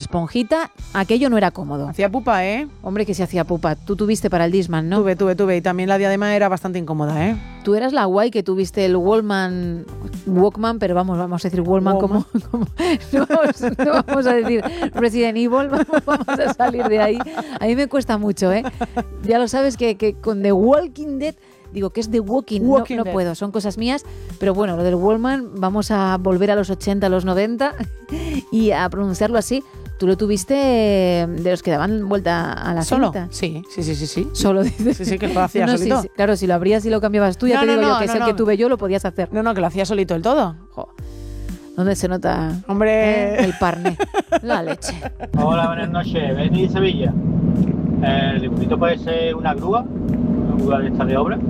esponjita, aquello no era cómodo. Hacía pupa, ¿eh? Hombre, que se hacía pupa. Tú tuviste para el Discman, ¿no? Tuve. Y también la diadema era bastante incómoda, ¿eh? Tú eras la guay que tuviste el Walkman, pero vamos a decir Walkman. como no vamos a decir Resident Evil, vamos a salir de ahí. A mí me cuesta mucho, ¿eh? Ya lo sabes que con The Walking Dead, digo que es The Walking no puedo, son cosas mías, pero bueno, lo del Walkman, vamos a volver a los 80, a los 90 y a pronunciarlo así. ¿Tú lo tuviste de los que daban vuelta a la cinta? Sí. Solo dices. Sí, que lo hacía solito. Sí, claro, si lo abrías y lo cambiabas tú, ya te digo yo que es el que tuve yo, lo podías hacer. No, que lo hacía solito el todo. Jo. ¿Dónde se nota? Hombre. El parné, la leche. Hola, buenas noches. Beni de Sevilla. El dibujito puede ser una grúa de esta de obra.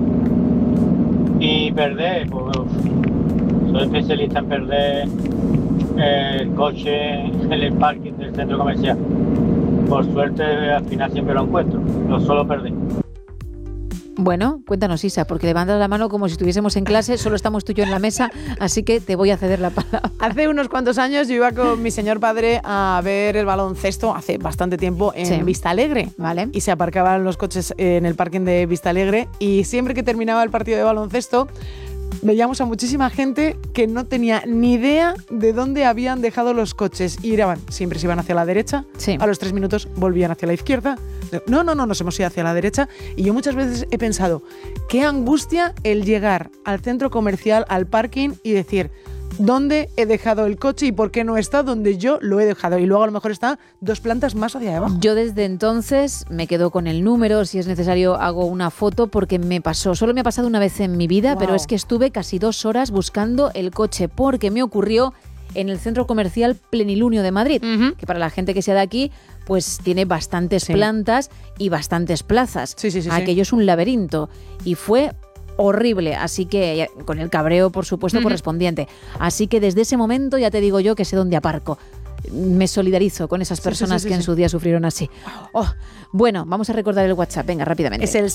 Y perder, pues soy especialista en perder el coche en el parking del centro comercial. Por suerte al final siempre lo encuentro, lo suelo perder. Bueno, cuéntanos, Isa, porque levantas la mano como si estuviésemos en clase, solo estamos tú y yo en la mesa, así que te voy a ceder la palabra. Hace unos cuantos años yo iba con mi señor padre a ver el baloncesto, hace bastante tiempo, en Vistalegre. Vale. Y se aparcaban los coches en el parking de Vistalegre y siempre que terminaba el partido de baloncesto veíamos a muchísima gente que no tenía ni idea de dónde habían dejado los coches y siempre se iban hacia la derecha, a los 3 minutos volvían hacia la izquierda. No, nos hemos ido hacia la derecha y yo muchas veces he pensado, qué angustia el llegar al centro comercial, al parking y decir, ¿dónde he dejado el coche y por qué no está donde yo lo he dejado? Y luego a lo mejor está 2 plantas más hacia abajo. Yo desde entonces me quedo con el número, si es necesario hago una foto porque solo me ha pasado una vez en mi vida, pero es que estuve casi 2 horas buscando el coche porque me ocurrió en el centro comercial Plenilunio de Madrid, que para la gente que sea de aquí, pues tiene bastantes plantas y bastantes plazas. Aquello es un laberinto y fue horrible, así que con el cabreo, por supuesto, correspondiente. Así que desde ese momento ya te digo yo que sé dónde aparco. Me solidarizo con esas personas que en su día sufrieron así. Bueno, vamos a recordar el WhatsApp, venga, rápidamente. Es el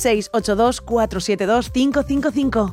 682-472-555.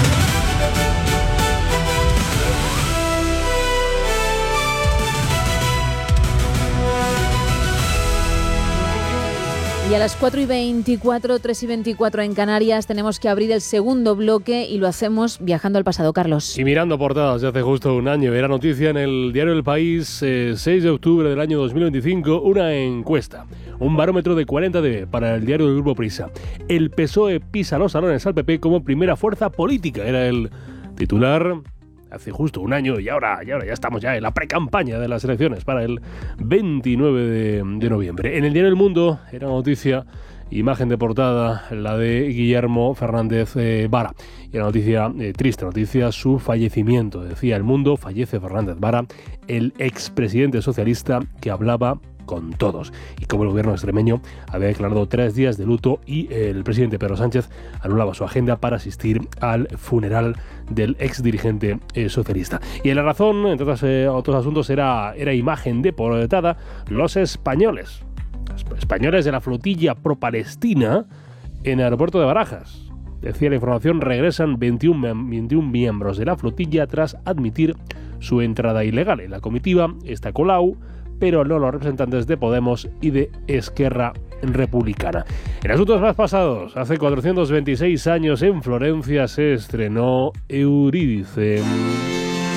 Y a las 4:24, 3:24 en Canarias tenemos que abrir el segundo bloque y lo hacemos viajando al pasado, Carlos. Y mirando portadas de hace justo un año, era noticia en el diario El País, 6 de octubre del año 2025, una encuesta, un barómetro de 40 para el diario del Grupo Prisa. El PSOE pisa los salones al PP como primera fuerza política, era el titular. Hace justo un año y ahora ya estamos ya en la precampaña de las elecciones para el 29 de noviembre. En el diario El Mundo era noticia, imagen de portada, la de Guillermo Fernández Vara. Y era noticia, triste noticia, su fallecimiento. Decía El Mundo, fallece Fernández Vara, el expresidente socialista que hablaba con todos. Y como el gobierno extremeño había declarado 3 días de luto y el presidente Pedro Sánchez anulaba su agenda para asistir al funeral del ex dirigente socialista. Y en La Razón, entre otros asuntos, era imagen de portada, los españoles de la flotilla pro-palestina en el aeropuerto de Barajas. Decía la información, regresan 21 miembros de la flotilla tras admitir su entrada ilegal. En la comitiva está Colau, pero no los representantes de Podemos y de Esquerra Republicana. En asuntos más pasados, hace 426 años en Florencia se estrenó Eurídice.